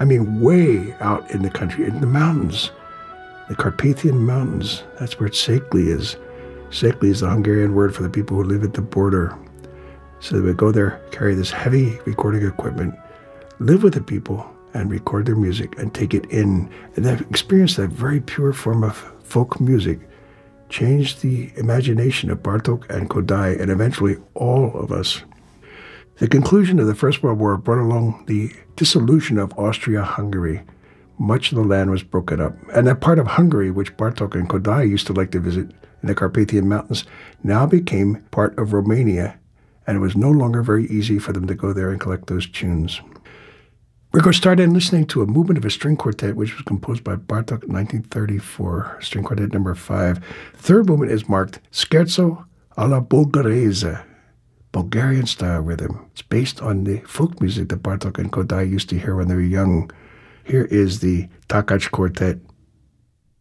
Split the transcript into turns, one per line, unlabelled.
I mean, way out in the country, in the mountains, the Carpathian Mountains. That's where Szekely is. Szekely is the Hungarian word for the people who live at the border. So they would go there, carry this heavy recording equipment, live with the people, and record their music and take it in. And that experience, that very pure form of folk music, changed the imagination of Bartók and Kodály, and eventually all of us. The conclusion of the First World War brought along the dissolution of Austria-Hungary. Much of the land was broken up. And that part of Hungary, which Bartók and Kodály used to like to visit in the Carpathian Mountains, now became part of Romania, and it was no longer very easy for them to go there and collect those tunes. We're going to start in listening to a movement of a string quartet, which was composed by Bartók in 1934, string quartet number 5. The third movement is marked Scherzo alla Bulgarese, Bulgarian-style rhythm. It's based on the folk music that Bartók and Kodály used to hear when they were young. Here is the Takács Quartet